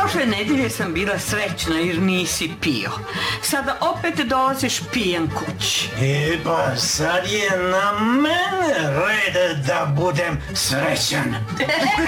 Prošle nedelje sam bila srećna jer nisi pio. Sada opet dolaziš pijen kući. Pa sad je na mene red da budem srećan.